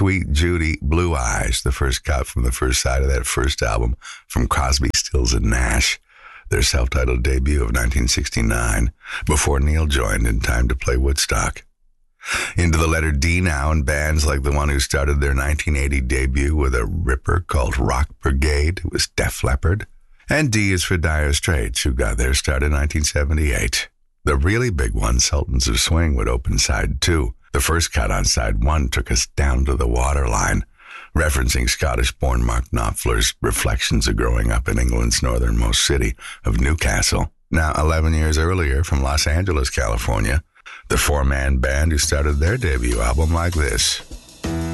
Sweet Judy, Blue Eyes, the first cut from the first side of that first album from Crosby, Stills, and Nash, their self-titled debut of 1969, before Neil joined in time to play Woodstock. Into the letter D now, and bands like the one who started their 1980 debut with a ripper called Rock Brigade, who was Def Leppard. And D is for Dire Straits, who got their start in 1978. The really big one, Sultans of Swing, would open side 2. The first cut on side 1 took us down to the waterline, referencing Scottish-born Mark Knopfler's reflections of growing up in England's northernmost city of Newcastle. Now, 11 years earlier, from Los Angeles, California, the 4-man band who started their debut album like this.